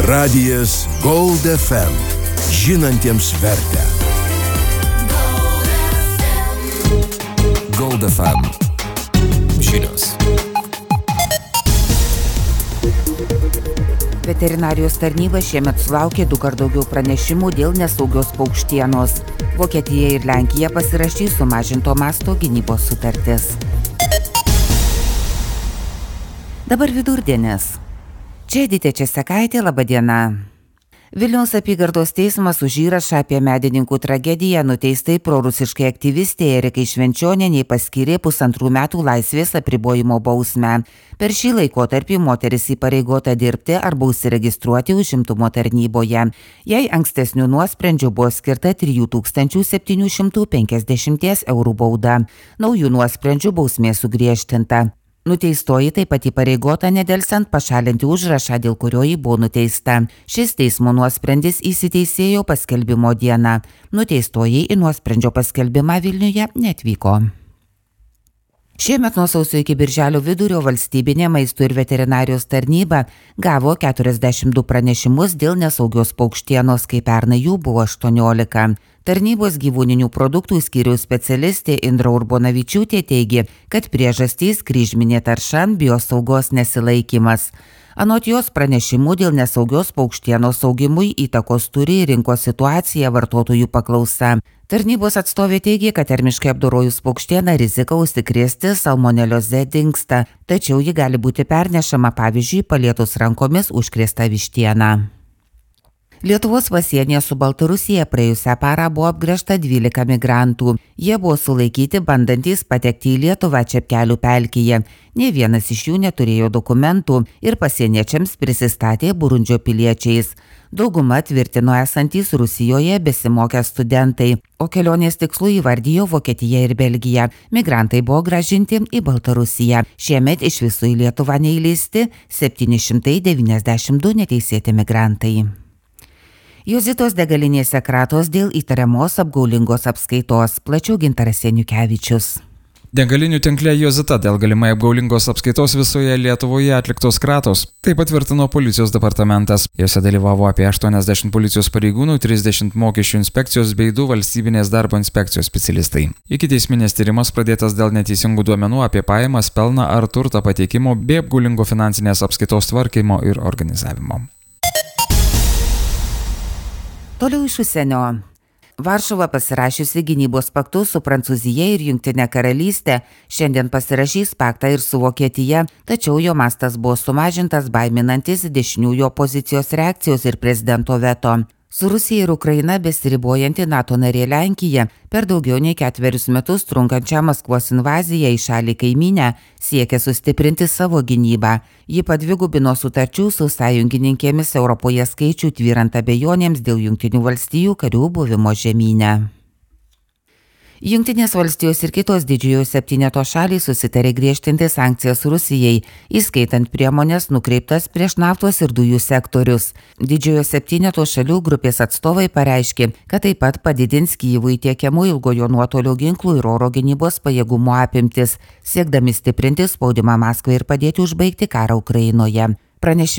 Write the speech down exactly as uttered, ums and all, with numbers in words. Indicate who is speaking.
Speaker 1: Radijas Gold F M. Žinantiems vertę. Gold F M. Žinios.
Speaker 2: Veterinarijos tarnyba šiemet sulaukė du kart daugiau pranešimų dėl nesaugios paukštienos. Vokietija ir Lenkija pasirašys sumažinto masto gynybos sutartis. Dabar vidurdienis. Čia Edita Česakaitė, laba diena. Vilniaus apygardos teismas už įrašą apie medininkų tragediją nuteistai prorusiškai aktyvistė Erikai Švenčionienei paskyrė pusantrų metų laisvės apribojimo bausmę. Per šį laikotarpį moteris įpareigota dirbti arba užsiregistruoti užimtumo tarnyboje. Jai ankstesnių nuosprendžių buvo skirta trijų tūkstančių septynių šimtų penkiasdešimties eurų bauda. Naujų nuosprendžių bausmė sugriežtinta. Nuteistoji taip pat įpareigota nedelsiant pašalinti užrašą, dėl kurio ji buvo nuteista. Šis teismo nuosprendis įsiteisėjo paskelbimo dieną. Nuteistoji į nuosprendžio paskelbimą Vilniuje neatvyko. Šiemet nuo sausio iki birželio vidurio valstybinė maisto ir veterinarijos tarnyba gavo keturiasdešimt du pranešimus dėl nesaugios paukštienos, kai pernai jų buvo aštuoniolika. Tarnybos gyvūninių produktų skyriaus specialistė Indra Urbonavičiūtė teigė, kad priežastys kryžminė tarša, biosaugos nesilaikymas. Anot jos pranešimų dėl nesaugios paukštienos augimui įtakos turi rinkos situacija, vartotojų paklausa. Tarnybos atstovė teigė, kad termiškai apdorojus paukštieną rizika užsikrėsti salmonelioze dingsta, tačiau ji gali būti pernešama, pavyzdžiui, palietus rankomis užkrėstą vištieną. Lietuvos pasienyje su Baltarusija praėjusią parą buvo apgręžta dvylika migrantų. Jie buvo sulaikyti bandantys patekti į Lietuvą Čepkelių pelkėje. Nė vienas iš jų neturėjo dokumentų ir pasieniečiams prisistatė Burundžio piliečiais. Dauguma tvirtino esantys Rusijoje besimokę studentai, o kelionės tikslų įvardijo Vokietiją ir Belgiją. Migrantai buvo grąžinti į Baltarusiją. Šiemet iš viso į Lietuvą neįleisti septyni šimtai devyniasdešimt du neteisėti migrantai. Jozitos degalinėse kratos dėl įtariamos apgaulingos apskaitos. Plačiau Gintaras Seniukevičius.
Speaker 3: Degalinių tinkle Jozita dėl galimai apgaulingos apskaitos visoje Lietuvoje atliktos kratos. Tai patvirtino policijos departamentas. Jose dalyvavo apie aštuoniasdešimt policijos pareigūnų, trisdešimt mokesčių inspekcijos bei du valstybinės darbo inspekcijos specialistai. Ikiteisminis tyrimas pradėtas dėl neteisingų duomenų apie pajamas, pelną ar turtą pateikimo bei apgaulingo finansinės apskaitos tvarkymo ir organizavimo.
Speaker 2: Toliau iš užsienio. Varšuva pasirašiusi gynybos paktus su Prancūzija ir Jungtinė karalystė šiandien pasirašys paktą ir su Vokietija, tačiau jo mastas buvo sumažintas baiminantis dešiniųjų opozicijos reakcijos ir prezidento veto. Su Rusija ir Ukraina besiribojanti NATO narė Lenkija per daugiau nei ketverius metus trunkančią Maskvos invaziją į šalį kaimynę siekia sustiprinti savo gynybą. Ji padvigubino sutarčių su sąjungininkėmis Europoje skaičių, tvyrant abejonėms dėl Jungtinių valstijų karių buvimo žemyne. Jungtinės valstijos ir kitos didžiojo septyneto šalys susitarė griežtinti sankcijas Rusijai, įskaitant priemonės nukreiptas prieš naftos ir dujų sektorius. Didžiojo septyneto šalių grupės atstovai pareiškė, kad taip pat padidins Kyjivui tiekiamų ilgojo nuotolio ginklų ir oro gynybos pajėgumų apimtis, siekdami stiprinti spaudimą Maskvai ir padėti užbaigti karą Ukrainoje. Pranešime